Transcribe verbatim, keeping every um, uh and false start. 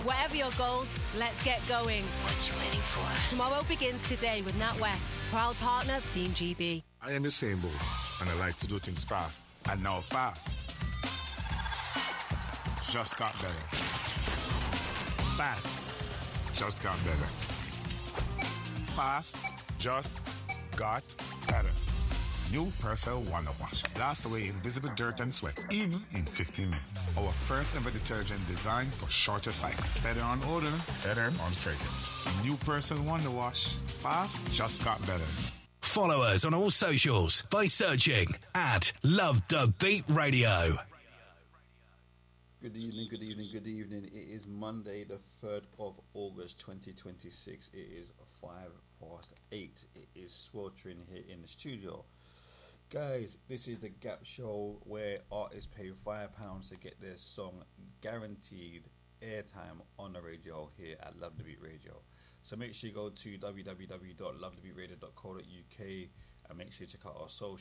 Whatever your goals, let's get going. What you waiting for? Tomorrow begins today with NatWest, proud partner of Team G B. I am the same boy, and I like to do things fast. And now fast just got better. Fast just got better. Fast just got better. New Persil Wonder Wash. Blast away invisible dirt and sweat, even in fifteen minutes. Our first ever detergent designed for shorter cycle. Better on odor, better on fragrance. New Persil Wonder Wash. Fast just got better. Follow us on all socials by searching at Love the Beat Radio. Good evening, good evening, good evening. It is Monday, the third of August, twenty twenty-six. It is five past eight. It is sweltering here in the studio. Guys, this is the Gap Show where artists pay five pounds to get their song guaranteed airtime on the radio here at Love the Beat Radio. So make sure you go to w w w dot love the beat radio dot co dot u k and make sure you check out our social